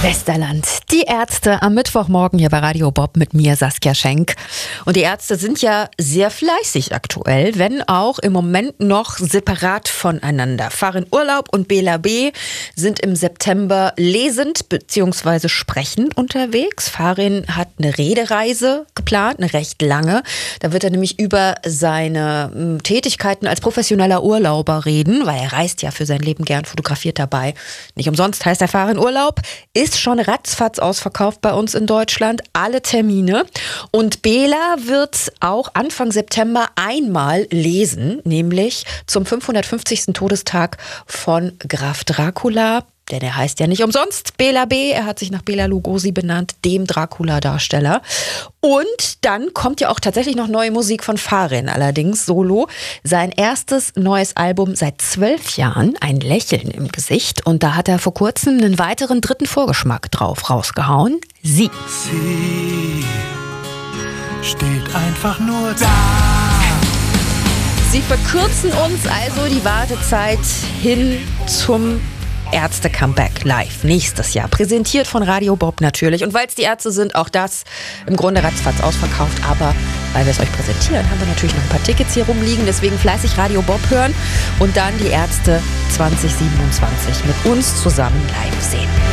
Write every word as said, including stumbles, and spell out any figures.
Westerland. Die Ärzte am Mittwochmorgen hier bei Radio Bob mit mir, Saskia Schenk. Und die Ärzte sind ja sehr fleißig aktuell, wenn auch im Moment noch separat voneinander. Farin Urlaub und Bela B. sind im September lesend bzw. sprechend unterwegs. Farin hat eine Redereise geplant, eine recht lange. Da wird er nämlich über seine m, Tätigkeiten als professioneller Urlauber reden, weil er reist ja für sein Leben gern, fotografiert dabei. Nicht umsonst heißt der Farin Urlaub, ist schon ratzfatz ausverkauft bei uns in Deutschland, alle Termine. Und Bela wird auch Anfang September einmal lesen, nämlich zum fünfhundertfünfzigsten Todestag von Graf Dracula. Denn er heißt ja nicht umsonst Bela B. Er hat sich nach Bela Lugosi benannt, dem Dracula-Darsteller. Und dann kommt ja auch tatsächlich noch neue Musik von Farin, allerdings solo. Sein erstes neues Album seit zwölf Jahren, ein Lächeln im Gesicht. Und da hat er vor kurzem einen weiteren dritten Vorgeschmack drauf rausgehauen. Sie. Sie steht einfach nur da. Sie verkürzen uns also die Wartezeit hin zum Ärzte-Comeback live nächstes Jahr. Präsentiert von Radio Bob natürlich. Und weil es die Ärzte sind, auch das im Grunde ratzfatz ausverkauft. Aber weil wir es euch präsentieren, haben wir natürlich noch ein paar Tickets hier rumliegen. Deswegen fleißig Radio Bob hören und dann die Ärzte zwanzig siebenundzwanzig mit uns zusammen live sehen.